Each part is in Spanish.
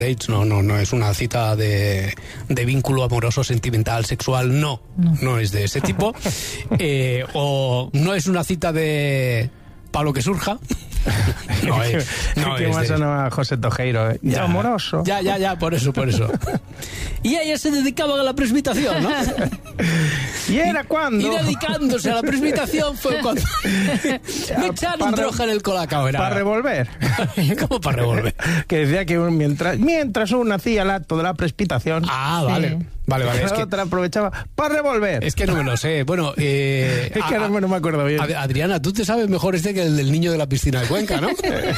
No es una cita de vínculo amoroso, sentimental, sexual, no es de ese tipo. O no es una cita de para lo que surja. No es más sonaba José Tojeiro, ya, amoroso. Ya, por eso. Y ella se dedicaba a la presbitación, ¿no? ¿Y era cuando? Y dedicándose a la presbitación fue cuando me echaron droga en el colacao. Para revolver. ¿Cómo para revolver? Que decía que mientras uno hacía el acto de la presbitación... Ah, vale. Sí. Vale. Es que otra aprovechaba para revolver. Es que no me lo sé. Bueno, es que ahora no me acuerdo bien. Adriana, tú te sabes mejor que el del niño de la piscina de Cuenca, ¿no?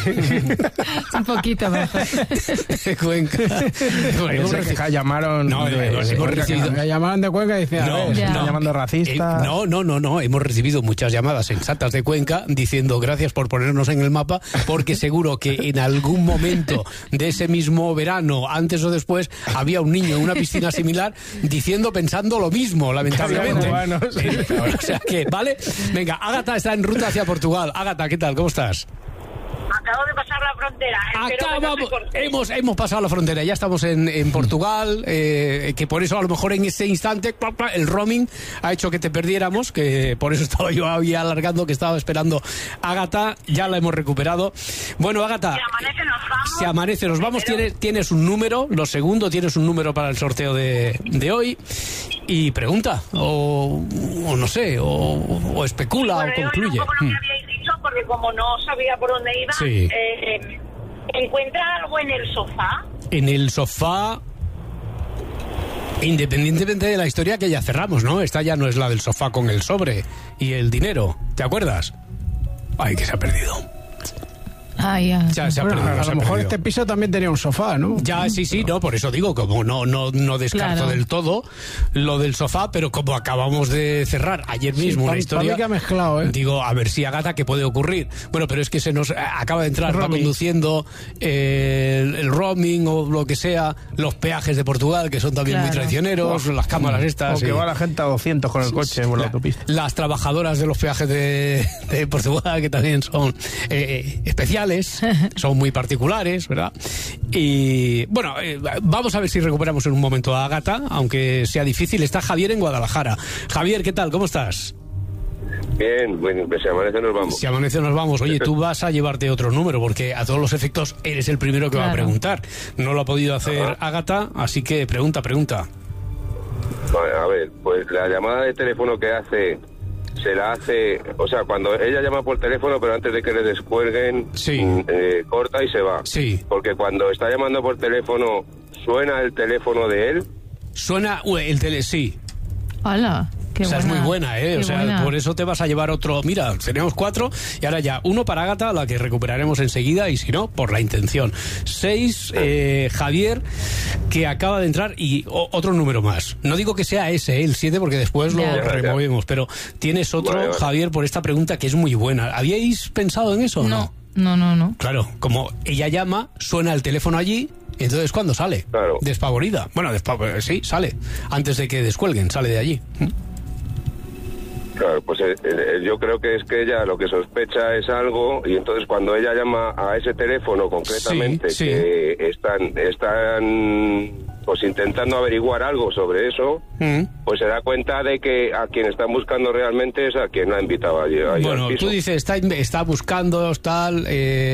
Un poquito mejor. De Cuenca. Bueno, que llamaron. Llamaron de Cuenca y decían, están llamando racista. No. Hemos recibido muchas llamadas sensatas de Cuenca diciendo gracias por ponernos en el mapa, porque seguro que en algún momento de ese mismo verano, antes o después, había un niño en una piscina similar pensando lo mismo, lamentablemente. O sea que, ¿vale? Venga, Ágata está en ruta hacia Portugal. Ágata, ¿qué tal? ¿Cómo estás? Acabo de pasar la frontera. Hemos pasado la frontera, ya estamos en Portugal, que por eso a lo mejor en ese instante el roaming ha hecho que te perdiéramos, que por eso estaba yo ahí alargando, que estaba esperando Ágata, ya la hemos recuperado. Bueno, Ágata, si amanece nos vamos, tienes un número, lo segundo, tienes un número para el sorteo de hoy, y pregunta, o no sé, o especula, o concluye. Porque como no sabía por dónde iba, sí. ¿Encuentra algo en el sofá? En el sofá, independientemente de la historia que ya cerramos, ¿no? Esta ya no es la del sofá con el sobre y el dinero, ¿te acuerdas? Ay, que se ha perdido. Ya se ha perdido, a lo mejor este piso también tenía un sofá, ¿no? Ya, sí, no, por eso digo, como no descarto del todo lo del sofá, pero como acabamos de cerrar ayer mismo una historia, que ha mezclado, digo, a ver si Ágata, ¿qué puede ocurrir? Bueno, pero es que se nos acaba de entrar, va conduciendo el roaming o lo que sea, los peajes de Portugal, que son también muy traicioneros, las cámaras estas. O que va la gente a 200 con el coche por la autopista. Las trabajadoras de los peajes de Portugal, que también son especiales. Son muy particulares, ¿verdad? Y bueno, vamos a ver si recuperamos en un momento a Ágata, aunque sea difícil. Está Javier en Guadalajara. Javier, ¿qué tal? ¿Cómo estás? Bien, bueno, si amanece nos vamos. Si amanece nos vamos. Oye, tú vas a llevarte otro número, porque a todos los efectos eres el primero que va a preguntar. No lo ha podido hacer Ágata, así que pregunta. Vale, a ver, pues la llamada de teléfono que hace... se la hace, o sea, cuando ella llama por teléfono, pero antes de que le descuelguen, corta y se va. Sí. Porque cuando está llamando por teléfono, ¿suena el teléfono de él? Suena el sí. Hola. Qué es muy buena, ¿eh? O sea, buena. Por eso te vas a llevar otro. Mira, tenemos 4 y ahora ya uno para Ágata, la que recuperaremos enseguida, y si no, por la intención. 6, Javier, que acaba de entrar, y otro número más. No digo que sea ese, el 7, porque después lo removemos, pero tienes otro, vale. Javier, por esta pregunta que es muy buena. ¿Habíais pensado en eso o no? No. Claro, como ella llama, suena el teléfono allí. Entonces, ¿cuándo sale? Claro. Despavorida. Bueno, sí, sale. Antes de que descuelguen, sale de allí. Claro, pues yo creo que es que ella lo que sospecha es algo, y entonces cuando ella llama a ese teléfono concretamente, que están pues intentando averiguar algo sobre eso, pues se da cuenta de que a quien están buscando realmente es a quien la ha invitado allí. Bueno, tú dices, está buscando, tal,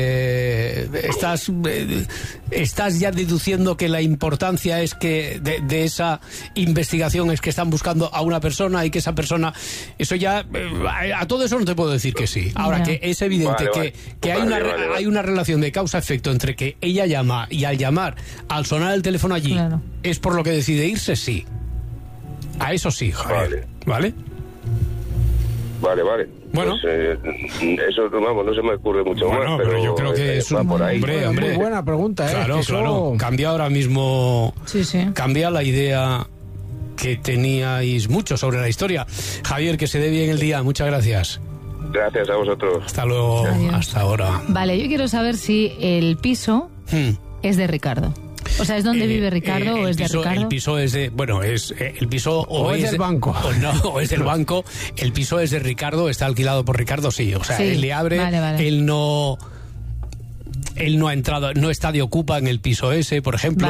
estás ya deduciendo que la importancia es que de esa investigación es que están buscando a una persona y que esa persona, eso ya, a todo eso no te puedo decir que sí. Ahora, que es evidente que hay una relación de causa-efecto entre que ella llama y al llamar, al sonar el teléfono allí, es por lo que decide irse, sí. A eso sí, Javier. ¿Vale? Vale. Bueno. Pues, eso, vamos, no se me ocurre mucho más. Pero yo creo que es por ahí. Muy buena pregunta, ¿eh? Claro. Cambia ahora mismo. Sí. Cambia la idea que teníais mucho sobre la historia. Javier, que se dé bien el día. Muchas gracias. Gracias a vosotros. Hasta luego. Adiós. Hasta ahora. Vale, yo quiero saber si el piso es de Ricardo. O sea, ¿es donde vive Ricardo o es de Ricardo? El piso es de... Bueno, el piso... O es del banco. O es del banco. El piso es de Ricardo, está alquilado por Ricardo, sí. O sea, él le abre, vale. él no él no ha entrado, no está de ocupa en el piso ese, por ejemplo.